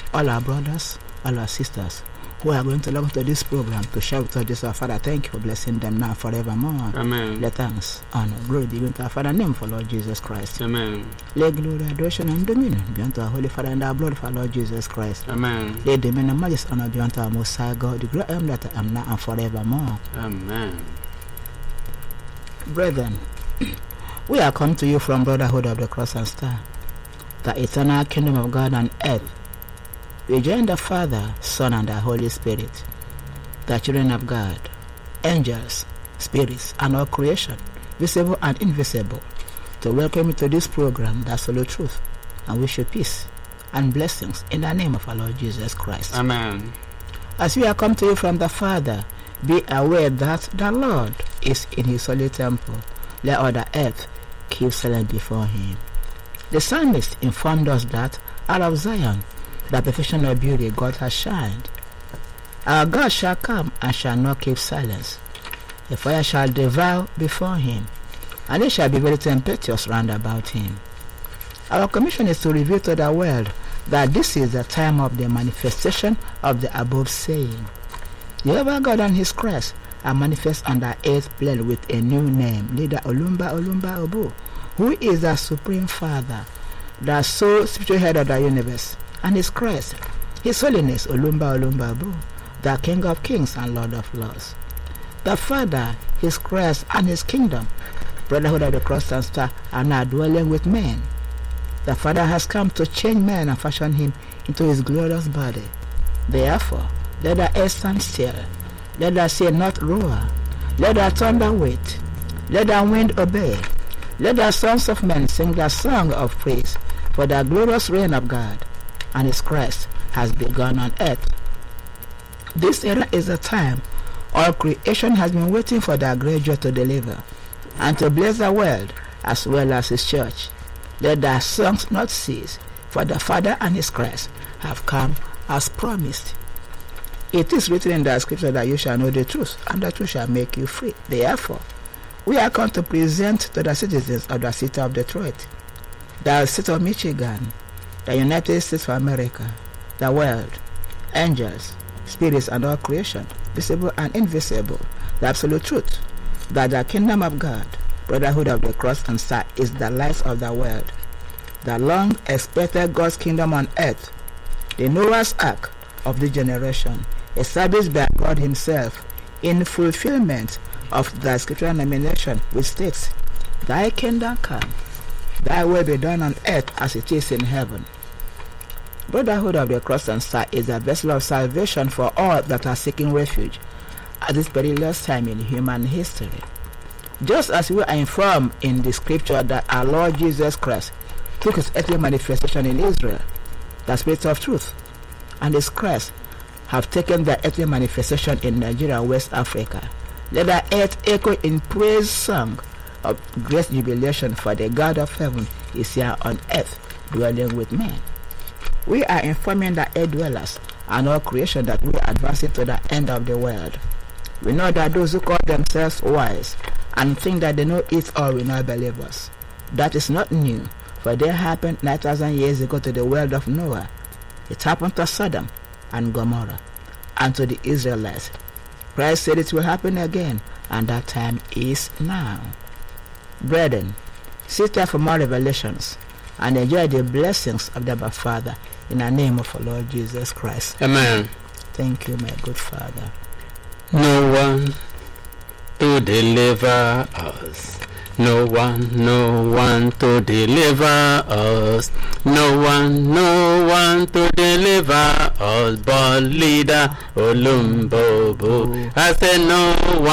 all our brothers, all our sisters who are going to log into this program to share with us this, our Father, thank you for blessing them now forevermore. Amen. Let thanks, honor, glory be unto our Father, name for Lord Jesus Christ. Amen. Let glory, adoration, and dominion be unto our Holy Father and our blood for our Lord Jesus Christ. Amen. Let dominion and majesty honor be unto our Most High God, the great I am that I am now and forevermore. Amen. Brethren, we are come to you from Brotherhood of the Cross and Star, the eternal kingdom of God on earth. We join the Father, Son, and the Holy Spirit, the children of God, angels, spirits, and all creation, visible and invisible, to welcome you to this program, The Absolute Truth, and wish you peace and blessings in the name of our Lord Jesus Christ. Amen. As we are come to you from the Father, be aware that the Lord is in his holy temple. Let all the earth keep silent before him. The psalmist informed us that out of Zion, the perfection of beauty, God has shined. Our God shall come and shall not keep silence. The fire shall devour before him, and it shall be very tempestuous round about him. Our commission is to reveal to the world that this is the time of the manifestation of the above saying. Jehovah God and his Christ are manifest on the eighth plane with a new name, Leader Olumba Olumba Obu, who is the Supreme Father, the sole spiritual head of the universe, and his Christ, His Holiness Olumba Olumba Obu, the King of Kings and Lord of Lords. The Father, his Christ, and his kingdom, Brotherhood of the Cross and Star, are now dwelling with men. The Father has come to change man and fashion him into his glorious body. Therefore, let the earth stand still. Let the sea not roar. Let the thunder wait. Let the wind obey. Let the sons of men sing the song of praise, for the glorious reign of God and his Christ has begun on earth. This era is the time all creation has been waiting for the great joy to deliver and to bless the world as well as his church. Let the songs not cease, for the Father and his Christ have come as promised. It is written in the scripture that you shall know the truth, and the truth shall make you free. Therefore, we are come to present to the citizens of the city of Detroit, the state of Michigan, the United States of America, the world, angels, spirits, and all creation, visible and invisible, the absolute truth, that the kingdom of God, Brotherhood of the Cross and Star, is the light of the world, the long-expected God's kingdom on earth, the Noah's Ark of the generation, established by God himself in fulfillment of the scriptural nomination, which states, Thy kingdom come, thy will be done on earth as it is in heaven. Brotherhood of the Cross and Star is a vessel of salvation for all that are seeking refuge at this perilous time in human history. Just as we are informed in the scripture that our Lord Jesus Christ took his earthly manifestation in Israel, the Spirit of Truth, and his Christ have taken their earthly manifestation in Nigeria, West Africa. Let the earth echo in praise song of great jubilation, for the God of heaven is here on earth, dwelling with men. We are informing the earth dwellers and all creation that we are advancing to the end of the world. We know that those who call themselves wise and think that they know it all will not believe us. That is not new, for they happened 9,000 years ago to the world of Noah. It happened to Sodom and Gomorrah and to the Israelites. Christ said it will happen again, and that time is now. Brethren, sit there for more revelations and enjoy the blessings of the Abba Father in the name of our Lord Jesus Christ. Amen. Thank you, my good Father. No one to deliver us. No one to deliver us. No one to deliver us but Leader Olumba Obu. I said no one.